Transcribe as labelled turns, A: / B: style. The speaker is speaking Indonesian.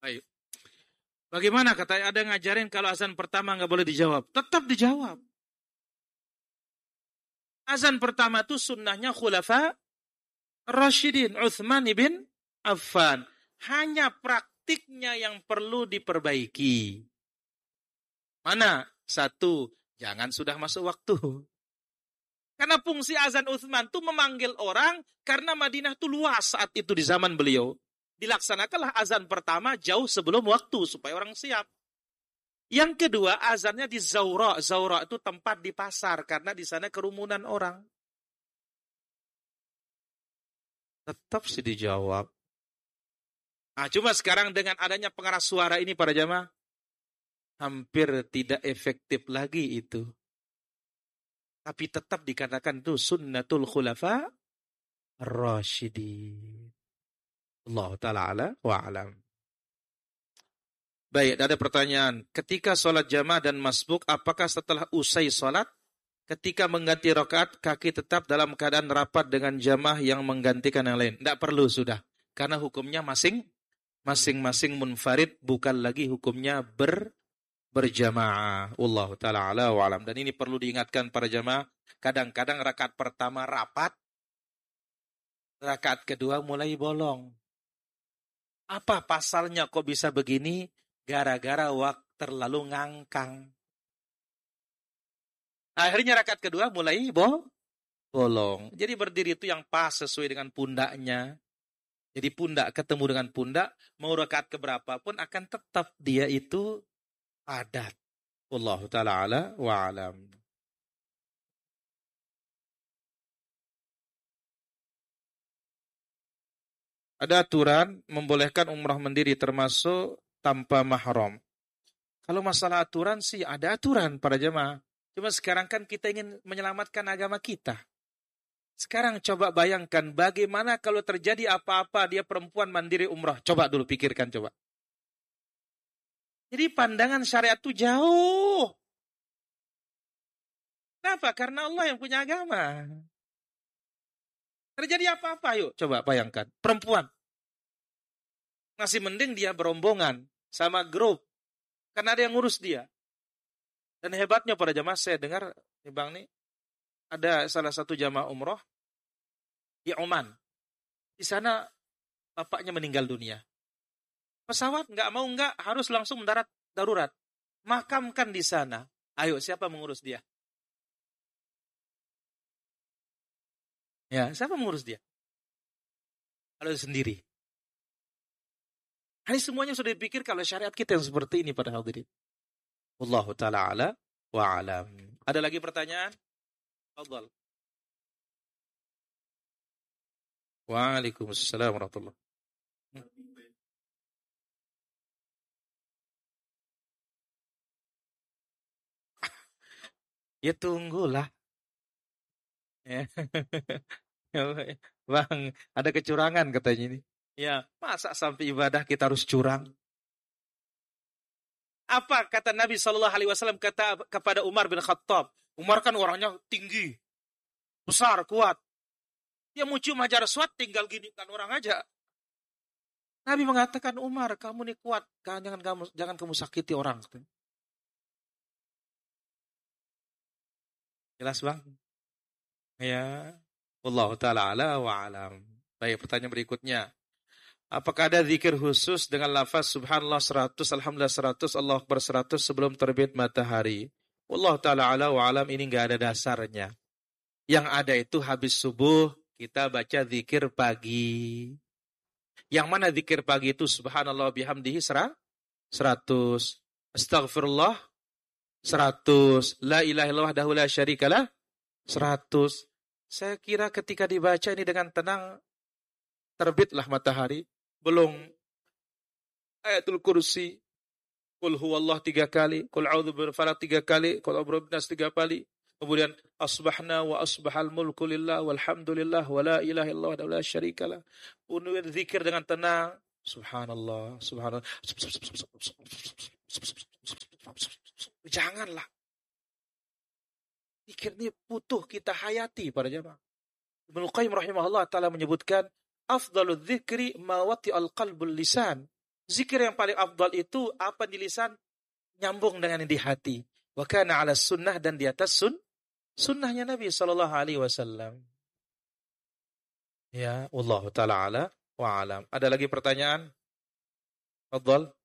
A: Baik. Bagaimana katanya ada ngajarin kalau azan pertama nggak boleh dijawab? Tetap dijawab. Azan pertama itu sunnahnya khulafa Rasyidin, Utsman ibn Affan. Hanya praktiknya yang perlu diperbaiki. Mana? Satu, jangan sudah masuk waktu. Karena fungsi azan Utsman itu memanggil orang karena Madinah itu luas saat itu di zaman beliau. Dilaksanakanlah azan pertama jauh sebelum waktu supaya orang siap. Yang kedua, azannya di Zaura. Zaura itu tempat di pasar karena di sana kerumunan orang. Tetap sih dijawab. Nah, cuma sekarang dengan adanya pengeras suara ini para jamaah, hampir tidak efektif lagi itu. Tapi tetap dikatakan itu sunnatul khulafa Rasyidin. Allah Ta'ala ala wa alam. Baik, ada pertanyaan. Ketika sholat jamaah dan masbuk, apakah setelah usai sholat, ketika mengganti rakaat, kaki tetap dalam keadaan rapat dengan jamaah yang menggantikan yang lain? Tidak perlu sudah. Karena hukumnya masing-masing munfarid, bukan lagi hukumnya berjamaah. Allah Ta'ala ala wa alam. Dan ini perlu diingatkan para jamaah. Kadang-kadang rakaat pertama rapat, rakaat kedua mulai bolong. Apa pasalnya kok bisa begini? Gara-gara waktu terlalu ngangkang. Akhirnya rakaat kedua mulai bolong. Jadi berdiri itu yang pas sesuai dengan pundaknya. Jadi pundak ketemu dengan pundak, mau rakaat keberapa pun akan tetap dia itu padat. Wallahu ta'ala ala wa alam. Ada aturan membolehkan umrah mandiri termasuk tanpa mahram. Kalau masalah aturan sih ada aturan para jemaah. Cuma sekarang kan kita ingin menyelamatkan agama kita. Sekarang coba bayangkan bagaimana kalau terjadi apa-apa dia perempuan mandiri umrah. Coba dulu pikirkan coba. Jadi pandangan syariat itu jauh. Kenapa? Karena Allah yang punya agama. Terjadi apa-apa yuk coba bayangkan. Perempuan. Masih mending dia berombongan sama grup. Karena ada yang ngurus dia. Dan hebatnya pada jamaah saya dengar, nih Bang nih, ada salah satu jamaah umroh di Oman. Di sana bapaknya meninggal dunia. Pesawat nggak harus langsung mendarat darurat. Makamkan di sana. Ayo siapa mengurus dia? Ya, siapa mengurus dia? Kalau sendiri. Ini semuanya sudah dipikir kalau syariat kita yang seperti ini pada hadirin. Wallahu ta'ala ala wa alam. Ada lagi pertanyaan? Fadhal. Waalaikumsalam warahmatullahi wabarakatuh. Ya tunggulah. Ya. Bang, ada kecurangan katanya ini. Ya, masa sampai ibadah kita harus curang? Apa kata Nabi SAW kata kepada Umar bin Khattab? Umar kan orangnya tinggi, besar, kuat. Dia mau cium hajar aswad tinggal gini kan orang aja. Nabi mengatakan, Umar, kamu nih kuat, jangan kamu sakiti orang. Jelas bang? Ya, wallahu ta'ala ala wa alam. Baik, pertanyaan berikutnya. Apakah ada zikir khusus dengan lafaz subhanallah 100, alhamdulillah 100, Allah akbar 100 sebelum terbit matahari? Wallahu ta'ala ala wa alam, ini enggak ada dasarnya. Yang ada itu habis subuh kita baca zikir pagi. Yang mana zikir pagi itu subhanallah bihamdihi 100, astaghfirullah 100, la ilaha illallah wahdahu la syarikalah 100. Saya kira ketika dibaca ini dengan tenang, terbitlah matahari. Belum ayatul kursi, qul huwallah 3 kali, qul a'udzu birabbil falaq 3 kali, qul a'udzu birabbin nas 3 kali. Kemudian asbahna wa asbahal mulku lillah walhamdulillah wa la ilaha illallah wa la syarikalah. Kemudian zikir dengan tenang, subhanallah, subhanallah. Janganlah. Zikir ini butuh kita hayati para jamaah. Ibnu Qayyim rahimahullah taala menyebutkan afdalul dzikri ma wati al-qalbul lisan. Zikir yang paling afdal itu apa di lisan nyambung dengan yang di hati. Wa kana 'ala sunnah, dan di atas sunnahnya Nabi sallallahu alaihi wasallam. Ya, wallahu taala ala wa alam. Ada lagi pertanyaan? Fadhal.